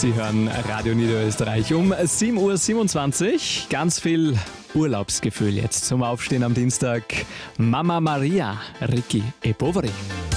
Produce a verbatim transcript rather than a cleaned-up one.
Sie hören Radio Niederösterreich um sieben Uhr siebenundzwanzig. Ganz viel Urlaubsgefühl jetzt zum Aufstehen am Dienstag. Mama Maria, Ricky e Poveri.